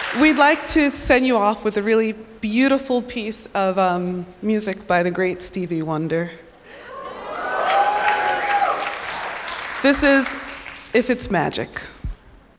We'd like to send you off with a really beautiful piece of music by the great Stevie Wonder. This is If It's Magic.